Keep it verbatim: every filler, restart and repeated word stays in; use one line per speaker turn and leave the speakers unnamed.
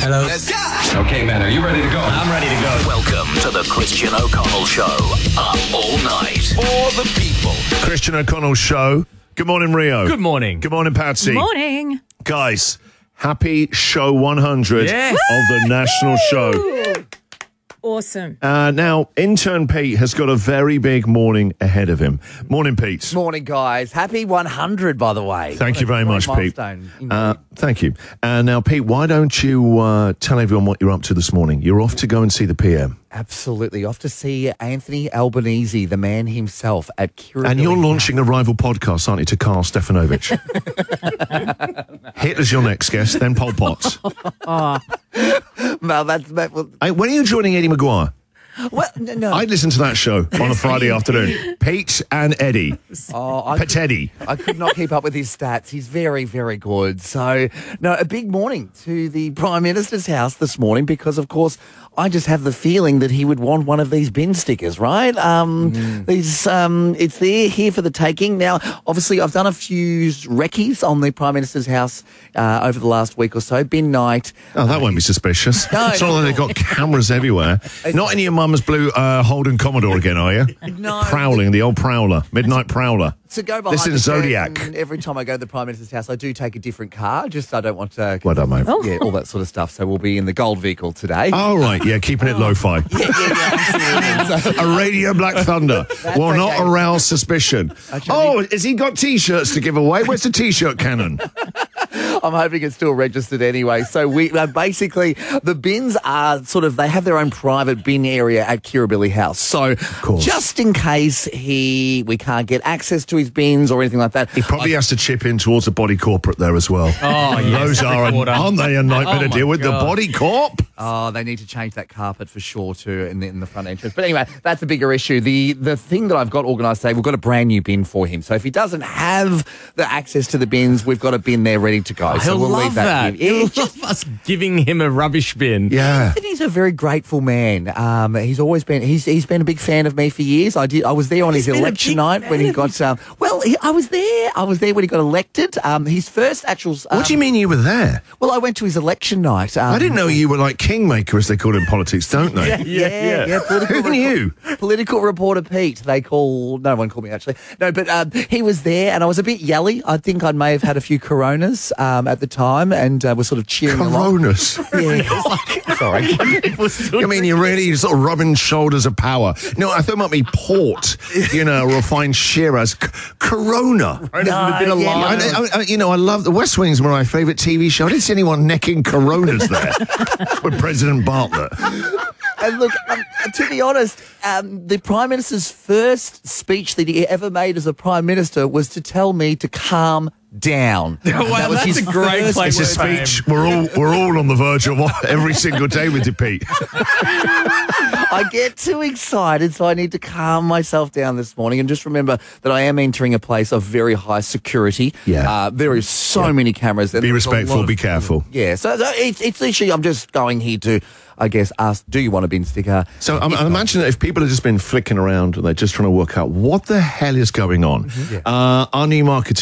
Hello.
Let's go.
Okay, man, are you ready to go?
I'm ready to go.
Welcome to the Christian O'Connell Show. Up all night for the people.
Christian O'Connell Show. Good morning, Rio.
Good morning.
Good morning, Patsy.
Morning.
Guys, happy show one hundred
Yes.
of the National Show.
Awesome.
Uh, now, intern Pete has got a very big morning ahead of him. Morning, Pete.
Morning, guys. Happy one hundred, by the way.
Thank
What
you
a
very
great
much, Pete.
milestone, indeed.
Uh, thank you. And now, Pete, why don't you uh, tell everyone what you're up to this morning? You're off to go and see the P M.
Absolutely. Off to see Anthony Albanese, the man himself, at Kirribilli.
And you're launching a rival podcast, aren't you, to Carl Stefanovic? Hitler's your next guest, then Pol Pot.
Well, that's... That, well,
Hey, when are you joining Eddie Maguire?
well, no. no.
I'd listen to that show on a Friday afternoon. Pete and Eddie.
Oh, I
Pet
could,
Eddie.
I could not keep up with his stats. He's very, very good. So, no, a big morning to the Prime Minister's house this morning because, of course, I just have the feeling that he would want one of these bin stickers, right? Um,
Mm.
These, um, it's there, here for the taking. Now, obviously, I've done a few recce's on the Prime Minister's house uh, over the last week or so. Bin night.
Oh, that won't be suspicious.
No,
it's not
no.
like they've got cameras everywhere. Not in your mum's blue uh, Holden Commodore again, are you?
No.
Prowling, the old Prowler, Midnight Prowler.
To go behind
This is
the
Zodiac.
curtain, every time I go to the Prime Minister's house, I do take a different car, just so I don't want to...
Well done, mate.
Yeah, all that sort of stuff. So we'll be in the gold vehicle today.
Oh, right, yeah, keeping it lo-fi.
Yeah, yeah, yeah, absolutely. So-
A Radio Black Thunder will not
okay.
arouse suspicion. Oh, has he got T-shirts to give away? Where's the T-shirt cannon?
I'm hoping it's still registered anyway. So we uh, basically, the bins are sort of, they have their own private bin area at Kirribilli House. So
course.
just in case he we can't get access to his bins or anything like that.
He probably has to chip in towards the body corporate there as well.
Oh, yes.
Those are,
Quarter.
aren't they, a nightmare
Oh,
to
my
deal with?
God.
The body corp?
Oh, they need to change that carpet for sure too in the, in the front entrance. But anyway, that's a bigger issue. The the thing that I've got organised today, we've got a brand new bin for him. So if he doesn't have the access to the bins, we've got a bin there ready to go. so
He'll
we'll
love
leave
that.
that. to him.
He'll
Yeah, just-
love us giving him a rubbish bin.
Yeah.
And he's a very grateful man. Um, he's always been he's he's been a big fan of me for years. I did I was there on his
been a
election
big
night when he got um, well he, I was there I was there when he got elected. Um, his first actual. Um,
What do you mean you were there?
Well, I went to his election night. Um,
I didn't know you were like kingmaker, as they call it in politics, don't they?
Yeah, yeah. Political
Who knew?
Political reporter Pete. They call no one called me actually. No, but um, he was there, and I was a bit yelly. I think I may have had a few Coronas um, at the time, and uh, was sort of cheering along.
Coronas.
Yeah. Sorry.
I mean, you're really sort of rubbing shoulders of power. No, I thought it might be port, you know, or refined Shiraz. C- Corona.
No, yeah,
I, I, I, you know, I love the West Wing's one of my favourite T V shows. I didn't see anyone necking Coronas there with President Bartlett.
And look, um, to be honest, um, the Prime Minister's first speech that he ever made as a Prime Minister was to tell me to calm down.
Wow,
That was
that's
his
a great
first-
place.
It's a
Word name.
speech. We're all we're all on the verge of every single day with you, Pete.
I get too excited, so I need to calm myself down this morning and just remember that I am entering a place of very high security.
Yeah.
Uh, there is so many cameras. and
Be
there's a
respectful.
lot of-
Be careful.
Yeah, so, so it's, it's literally, I'm just going here to, I guess, ask, do you want a bin sticker?
So I'm, I imagine that if people have just been flicking around and they're just trying to work out what the hell is going on, uh, our new marketing